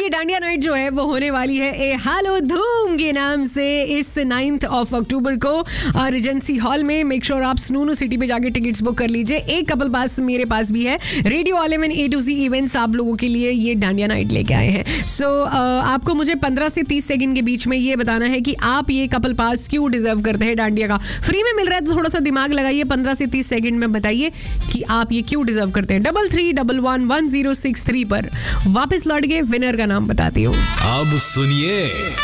ये डांडिया नाइट जो है वो होने वाली है ए हालो धूम के नाम से इस 9 अक्टूबर को रिजेंसी हॉल में। मेक श्योर आप स्नूनू सिटी पे जाके टिकट्स बुक कर लीजिए। एक कपल पास मेरे पास भी है। Radio ऑलेवन A to Z events आप लोगों के लिए ये डांडिया नाइट लेके आए हैं। सो आपको मुझे 15 से 30 सेकंड के बीच में ये बताना है कि आप ये कपल पास क्यों डिजर्व करते हैं। डांडिया का फ्री में मिल रहा है तो थोड़ा सा दिमाग लगाइए। 15 से 30 सेकंड में बताइए कि आप ये क्यों डिजर्व करते हैं। 33111063 पर वापस लौट के विनर का नाम बताती हूँ। अब सुनिए